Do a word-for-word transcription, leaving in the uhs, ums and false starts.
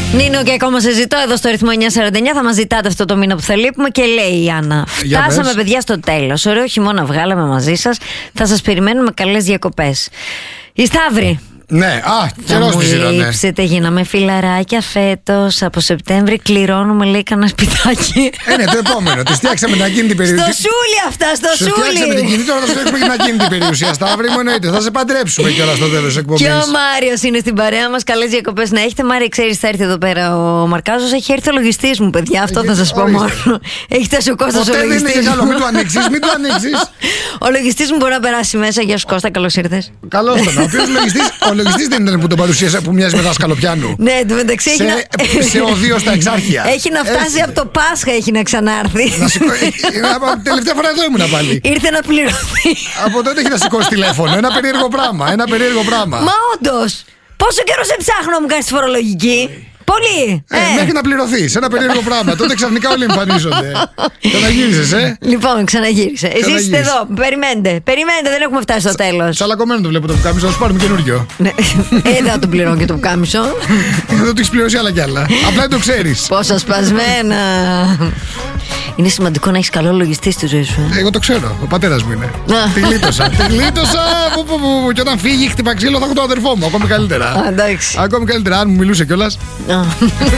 Νίνο, και ακόμα σε ζητώ εδώ στο ρυθμό εννιά σαράντα εννιά. Θα μας ζητάτε αυτό το μήνα που θα λείπουμε. Και λέει η Άννα: φτάσαμε, παιδιά, στο τέλος. Ωραίο χειμώνα βγάλαμε μαζί σας. Θα σας περιμένουμε καλές διακοπές. Η Σταύρη. Ναι, α, καιρός της ήταν. Θα μου λείψετε, γίναμε φιλαράκια φέτος. Από Σεπτέμβρη κληρώνουμε, λέει, κανένα σπιτάκι. Ε, ναι, το επόμενο. Τη φτιάξαμε την ακίνητη περιουσία. Στο σούλι αυτά, στο Σου σούλι. φτιάξαμε την κινητή, τώρα θα σου έχουμε την ακίνητη περιουσία. Σταύρη μου, εννοείται. Θα σε παντρέψουμε κιόλας στο τέλος της εκπομπής. Και ο Μάριος είναι στην παρέα μας. Καλές διακοπές να έχετε. Μάρια, ξέρεις, θα έρθει εδώ πέρα ο Μαρκάζος. Έχει έρθει ο λογιστής μου, παιδιά. Αυτό θα σας πω μόνο. Έχει φτάσει ο Κώστας ο λογιστής. Δεν είναι καλό, μην το ανοίξεις, μην το ανοίξεις. Ο λογιστής μου μπορεί να περάσει μέσα. Γεια σου, Κώστα, καλώς ήρθες. Καλώς τον. Ο λογιστής δεν ήταν που τον παρουσίασα, που μοιάζει με δάσκαλο πιάνου. Ναι, εν τω μεταξύ έχει να... σε οδείο στα εξάρχεια. Έχει να φτάσει Έτσι. από το Πάσχα, έχει να ξανάρθει. Να σηκώ... Τελευταία φορά εδώ ήμουνα πάλι. Ήρθε να πληρωθεί. Από τότε έχει να σηκώσει τηλέφωνο. Ένα περίεργο πράγμα. Ένα περίεργο πράγμα. Μα όντως, πόσο καιρό σε ψάχνω να μου κάνεις τη φορολογική. Πολύ! Ε, ε. Μέχρι να πληρωθείς. Ένα περίεργο πράγμα. Τότε ξαφνικά όλοι εμφανίζονται. Ξαναγύρισες, ε. Λοιπόν, ξαναγύρισε. Εσείς είστε εδώ. Περιμένετε. Περιμένετε, δεν έχουμε φτάσει στο τέλος. Τσαλακωμένο το βλέπω το πουκάμισο. Θα σου πάρουμε καινούριο. Ναι. Ε, δεν θα τον πληρώνω και το πουκάμισο. Δεν το έχεις πληρώσει άλλα κι άλλα. Απλά δεν το ξέρεις. Πόσα σπασμένα. Είναι σημαντικό να έχεις καλό λογιστή στη ζωή σου. Εγώ το ξέρω. Ο πατέρας μου είναι. Τη γλίτωσα. Τη γλίτωσα. Και όταν φύγει, χτυπά ξύλο, θα έχω τον αδερφό μου. Ακόμη καλύτερα. Εντάξει. Ακόμη καλύτερα, αν μου μιλούσε κιόλας.